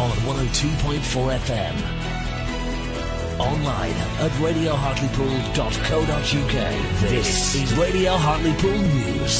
on 102.4 FM. Online at radiohartlepool.co.uk. This is Radio Hartlepool News.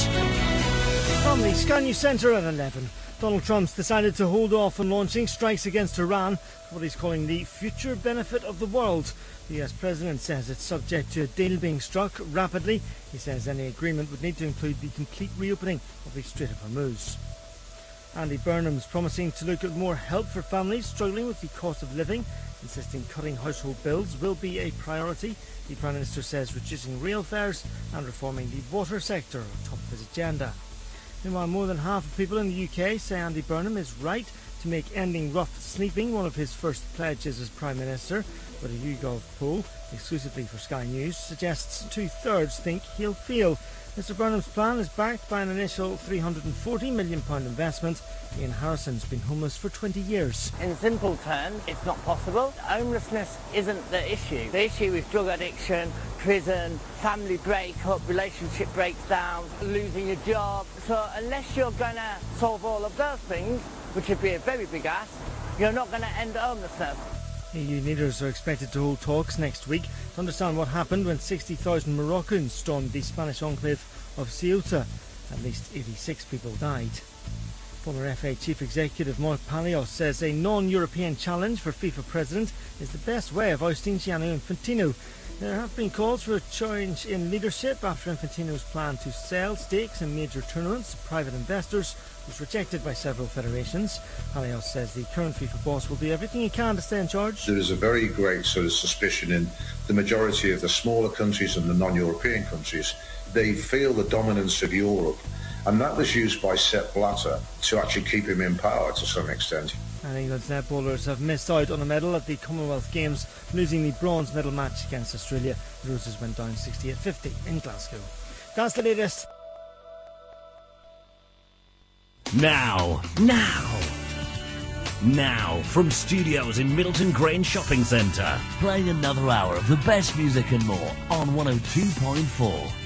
From the Sky News Centre at 11. Donald Trump's decided to hold off on launching strikes against Iran for what he's calling the future benefit of the world. The US President says it's subject to a deal being struck rapidly. He says any agreement would need to include the complete reopening of the Strait of Hormuz. Andy Burnham's promising to look at more help for families struggling with the cost of living, insisting cutting household bills will be a priority. The Prime Minister says reducing rail fares and reforming the water sector are top of his agenda. Meanwhile, more than half of people in the UK say Andy Burnham is right to make ending rough sleeping one of his first pledges as Prime Minister, but a YouGov poll, exclusively for Sky News, suggests 2/3 think he'll fail. Mr Burnham's plan is backed by an initial £340 million investment. Ian Harrison's been homeless for 20 years. In simple terms, it's not possible. Homelessness isn't the issue. The issue is drug addiction, prison, family breakup, relationship breakdown, losing your job. So unless you're going to solve all of those things, which would be a very big ask, you're not going to end homelessness. EU leaders are expected to hold talks next week to understand what happened when 60,000 Moroccans stormed the Spanish enclave of Ceuta. At least 86 people died. Former FA Chief Executive Mark Palios says a non-European challenge for FIFA President is the best way of ousting Gianni Infantino. There have been calls for a change in leadership after Infantino's plan to sell stakes in major tournaments to private investors was rejected by several federations. Palios says the current FIFA boss will do everything he can to stay in charge. There is a very great sort of suspicion in the majority of the smaller countries and the non-European countries. They feel the dominance of Europe, and that was used by Sepp Blatter to actually keep him in power to some extent. And England's netballers have missed out on a medal at the Commonwealth Games, losing the bronze medal match against Australia. The Roses went down 68-50 in Glasgow. That's the latest. Now, from studios in Middleton Grange Shopping Centre, playing another hour of the best music and more on 102.4